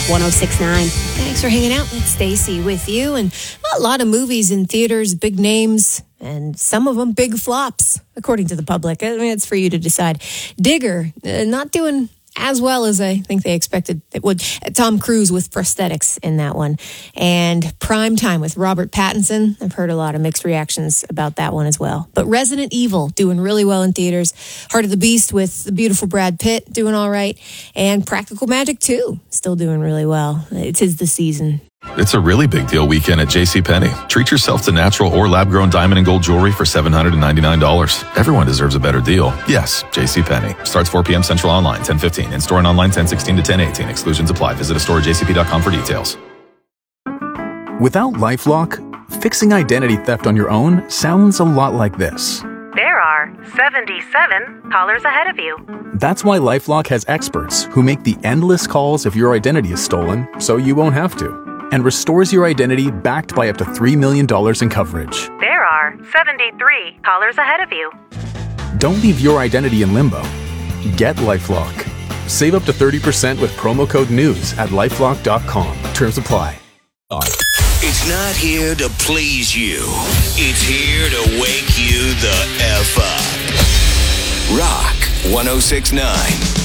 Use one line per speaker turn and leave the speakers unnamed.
1069.
Thanks for hanging out. It's Stacy with you. And a lot of movies in theaters, big names, and some of them big flops, according to the public. I mean, it's for you to decide. Digger, not doing as well as I think they expected it would. Tom Cruise with prosthetics in that one. And Prime Time with Robert Pattinson. I've heard a lot of mixed reactions about that one as well. But Resident Evil doing really well in theaters. Heart of the Beast with the beautiful Brad Pitt doing all right. And Practical Magic 2 still doing really well. It is the season.
It's a really big deal weekend at JCPenney. Treat yourself to natural or lab-grown diamond and gold jewelry for $799. Everyone deserves a better deal. Yes, JCPenney. Starts 4 p.m. Central online, 10:15. In-store and online, 10:16 to 10:18. Exclusions apply. Visit a store at jcp.com for details.
Without LifeLock, fixing identity theft on your own sounds a lot like this.
There are 77 callers ahead of you.
That's why LifeLock has experts who make the endless calls if your identity is stolen, so you won't have to. And restores your identity backed by up to $3 million in coverage.
There are 73 callers ahead of you.
Don't leave your identity in limbo. Get LifeLock. Save up to 30% with promo code NEWS at LifeLock.com. Terms apply.
It's not here to please you. It's here to wake you the F up. Rock 1069.